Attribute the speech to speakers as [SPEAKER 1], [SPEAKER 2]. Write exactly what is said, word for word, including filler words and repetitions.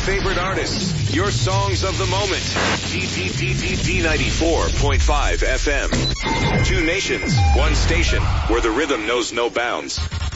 [SPEAKER 1] favorite artists, your songs of the moment. D ninety-four point five F M. Two nations, one station, where the rhythm knows no bounds.